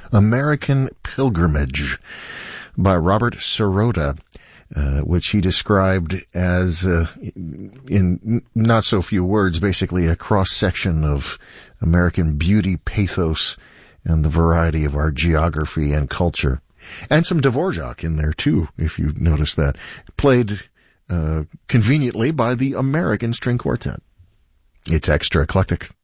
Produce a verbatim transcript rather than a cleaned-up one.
American Pilgrimage by Robert Sirota, uh, which he described as, uh, in not so few words, basically a cross-section of American beauty, pathos, and the variety of our geography and culture. And some Dvorak in there, too, if you notice that. Played uh, conveniently by the American String Quartet. It's extra eclectic.